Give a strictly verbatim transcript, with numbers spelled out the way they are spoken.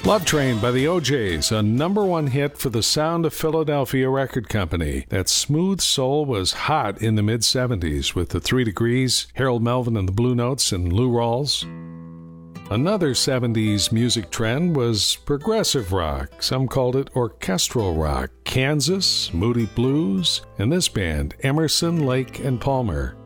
Love Train by the O Js, a number one hit for the Sound of Philadelphia record company. That smooth soul was hot in the mid-seventies with the Three Degrees, Harold Melvin and the Blue Notes, and Lou Rawls. Another seventies music trend was progressive rock. Some called it orchestral rock. Kansas, Moody Blues, and this band, Emerson, Lake and Palmer.